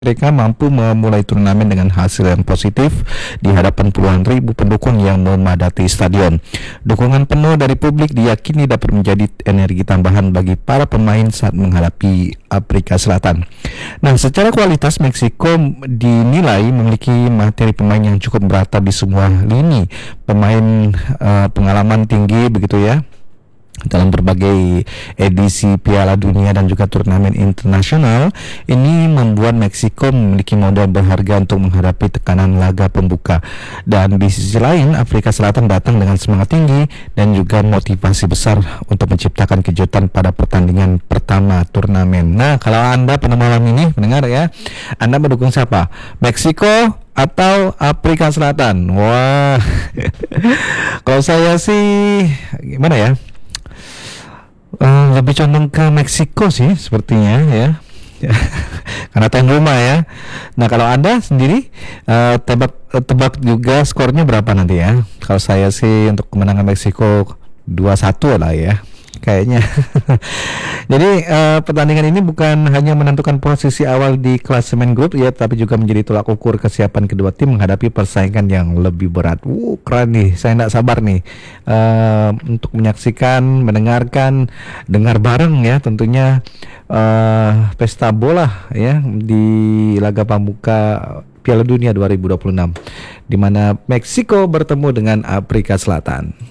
Mereka mampu memulai turnamen dengan hasil yang positif di hadapan puluhan ribu pendukung yang memadati stadion. Dukungan penuh dari publik diyakini dapat menjadi energi tambahan bagi para pemain saat menghadapi Afrika Selatan. Nah, secara kualitas Meksiko dinilai memiliki materi pemain yang cukup merata di semua lini. Pemain pengalaman tinggi begitu ya dalam berbagai edisi Piala Dunia dan juga turnamen internasional. Ini membuat Meksiko memiliki modal berharga untuk menghadapi tekanan laga pembuka. Dan di sisi lain, Afrika Selatan datang dengan semangat tinggi dan juga motivasi besar untuk menciptakan kejutan pada pertandingan pertama turnamen. Nah, kalau Anda pada malam ini mendengar ya, Anda mendukung siapa? Meksiko atau Afrika Selatan? Wah, kalau saya sih gimana ya? Lebih condong ke Meksiko sih sepertinya ya. Karena tuan rumah ya. Nah, kalau Anda sendiri tebak juga skornya berapa nanti ya? Kalau saya sih untuk kemenangan Meksiko 2-1 lah ya kayaknya. Jadi pertandingan ini bukan hanya menentukan posisi awal di klasemen grup ya, tapi juga menjadi tolak ukur kesiapan kedua tim menghadapi persaingan yang lebih berat. Keren nih, saya tidak sabar nih untuk menyaksikan, mendengarkan, dengar bareng ya tentunya pesta bola ya di laga pembuka Piala Dunia 2026 di mana Meksiko bertemu dengan Afrika Selatan.